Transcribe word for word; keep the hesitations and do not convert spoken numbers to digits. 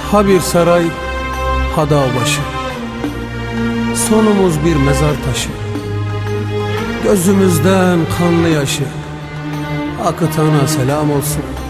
Ha bir saray, ha dağ başı, sonumuz bir mezar taşı. Gözümüzden kanlı yaşı akıtana selam olsun.